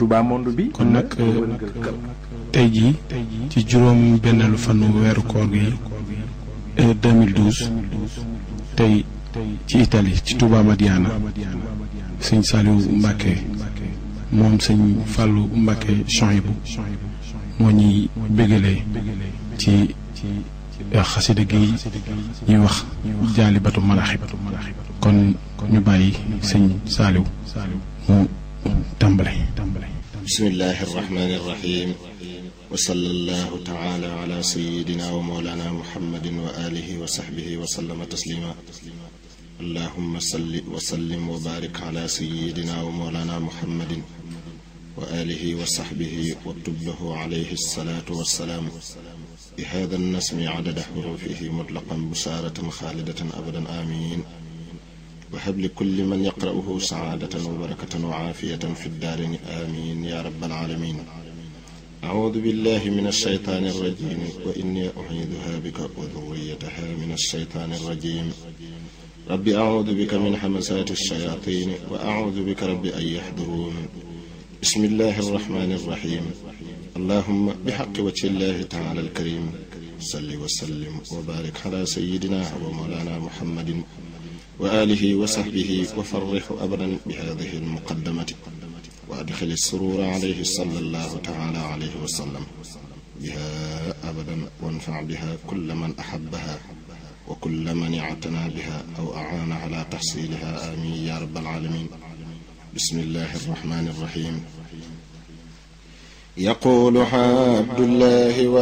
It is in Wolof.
Touba monde bi. kon nag tey jii ci juróom benneelu fanu weeru koor gi 2012 tey ci Italie ci Touba Madiana sëñ Saliou Mbacké moom sëñ Fallou Mbacké Chouaïbou moo ñuy bégalee ci xasida gi ñuy wax Jaalibatu Maraaxib kon ñu bàyyi sëñ Saliou mu tàmbale. bismillahi arrahmani irrahim wa sallallahu taala ala sayidina wa mawlana muhammadin wa alihi wa sahbihi wa sallama taslima allahumma salli wa sallim wa barik ala sayidina wa mawlana muhammadin wa alihi wa sahbihi wa tub lahu alayhi salatu wassalaam bi hada annasmi adada xurufihi mutlaqan busharatan xaalidatan abadan amin وهب لكل من يقرأه سعادة وبركة وعافية في الدارين آمين يا رب العالمين أعوذ بالله من الشيطان الرجيم وإني أعيذها بك وذريتها من الشيطان الرجيم رب أعوذ بك من همزات الشياطين وأعوذ بك رب أن يحضرون بسم الله الرحمن الرحيم اللهم بحق وجه الله تعالى الكريم صل وسلم وبارك على سيدنا ومولانا محمد وآله وصحبه وفرح أبدا بهذه المقدمة وأدخل السرور عليه صلى الله تعالى عليه وسلم بها أبدا وانفع بها كل من أحبها وكل من اعتنى بها أو أعان على تحصيلها آمين يا رب العالمين بسم الله الرحمن الرحيم يقول عبد الله